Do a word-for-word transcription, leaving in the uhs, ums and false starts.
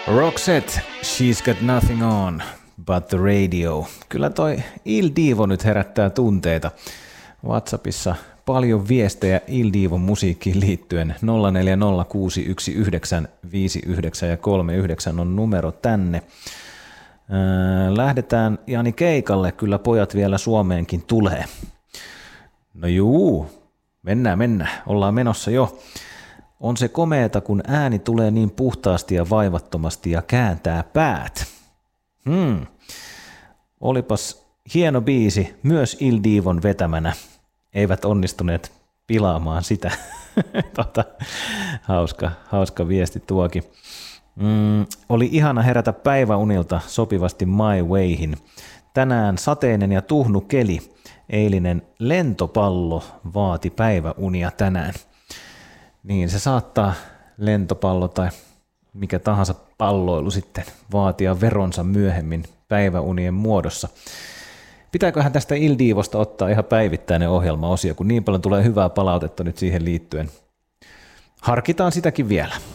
Roxette, She's Got Nothing On But The Radio. Kyllä toi Il Divo nyt herättää tunteita. WhatsAppissa paljon viestejä Il Divon musiikkiin liittyen. nolla neljä nolla kuusi yksi yhdeksän viisi yhdeksän ja kolme yhdeksän on numero tänne. Lähdetään Jani keikalle, kyllä pojat vielä Suomeenkin tulee. No juu, mennään, mennään, ollaan menossa jo. On se komeeta, kun ääni tulee niin puhtaasti ja vaivattomasti ja kääntää päät. Hmm. Olipas hieno biisi, myös Il Divon vetämänä. Eivät onnistuneet pilaamaan sitä. tota, hauska, hauska viesti tuokin. Mm, oli ihana herätä päiväunilta sopivasti My Wayhin. Tänään sateinen ja tuhnu keli. Eilinen lentopallo vaati päiväunia tänään. Niin se saattaa lentopallo tai mikä tahansa palloilu sitten vaatia veronsa myöhemmin päiväunien muodossa. Pitääköhän tästä Il Divosta ottaa ihan päivittäinen ohjelmaosio, kun niin paljon tulee hyvää palautetta nyt siihen liittyen. Harkitaan sitäkin vielä.